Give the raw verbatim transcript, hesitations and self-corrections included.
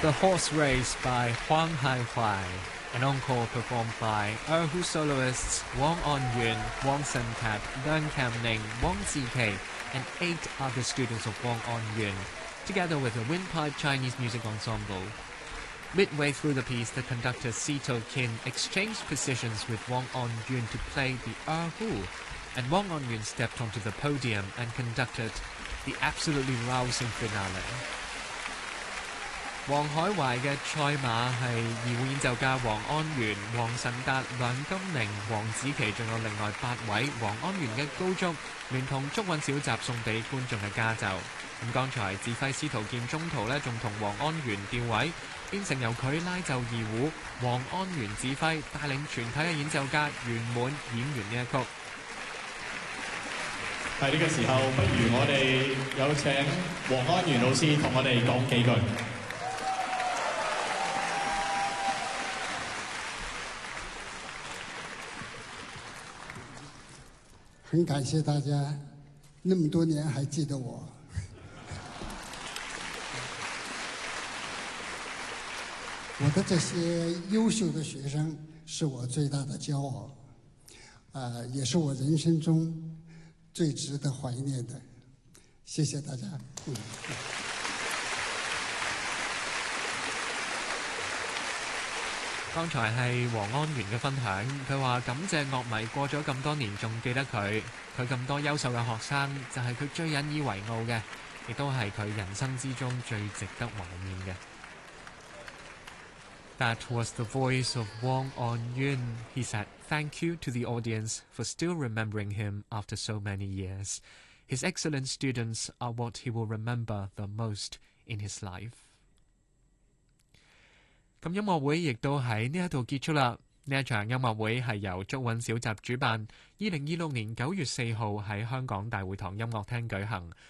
The Horse Race by Huang Haihuai, an encore performed by erhu soloists Wang Anyun, Wang Sentat, Leung Kam-ning, Wang Zikei, and eight other students of Wang Anyun, together with a windpipe Chinese music ensemble. Midway through the piece, the conductor Sito Kin exchanged positions with Wang Anyun to play the erhu, and Wang Anyun stepped onto the podium and conducted the absolutely rousing finale. 黃海懷嘅賽馬係二胡演奏家黃安源、黃晨達、梁金寧、黃子琪，仲有另外八位黃安源嘅高足，聯同竹韻小集送俾觀眾嘅家奏。咁剛才指揮司徒健中途呢，仲同黃安源調位，變成由佢拉奏二胡，黃安源指揮，帶領全體嘅演奏家圓滿演完呢一曲。 喺呢個時候，不如我哋有請黃安源老師同我哋講幾句。 很感謝大家那麼多年還記得我。我的這些優秀的學生是我最大的驕傲，呃，也是我人生中最值得懷念的。謝謝大家。嗯剛才係黃安源嘅分享，佢話感謝樂迷過咗咁多年仲記得佢，佢咁多優秀嘅學生就係佢最引以為傲嘅，亦都係佢人生之中最值得懷念嘅。That was the voice of Wang Anyun. He said thank you to the audience for still remembering him after so many years. His excellent students are what he will remember the most in his life. 咁音樂會亦都喺呢一度結束啦。呢一場音樂會係由竹韻小集主辦，二零二六年九月四號喺香港大會堂音樂廳舉行，